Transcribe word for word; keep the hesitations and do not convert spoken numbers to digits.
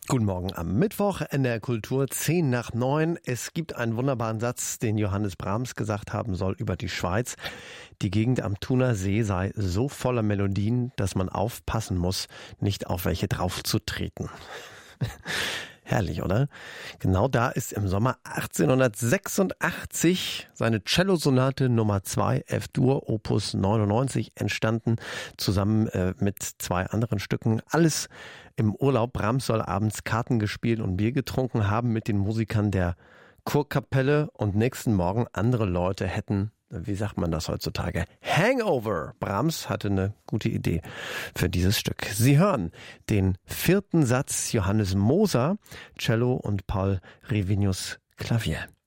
Guten Morgen am Mittwoch in der Kultur, zehn nach neun. Es gibt einen wunderbaren Satz, den Johannes Brahms gesagt haben soll über die Schweiz. Die Gegend am Thuner See sei so voller Melodien, dass man aufpassen muss, nicht auf welche draufzutreten. Herrlich, oder? Genau da ist im Sommer achtzehnhundertsechsundachtzig seine Cellosonate Nummer zwei, F-Dur, Opus neunundneunzig, entstanden, zusammen äh, mit zwei anderen Stücken. Alles im Urlaub. Brahms soll abends Karten gespielt und Bier getrunken haben mit den Musikern der Kurkapelle und nächsten Morgen andere Leute hätten, wie sagt man das heutzutage, Hangover. Brahms hatte eine gute Idee für dieses Stück. Sie hören den vierten Satz, Johannes Moser, Cello und Paul Revinius, Klavier.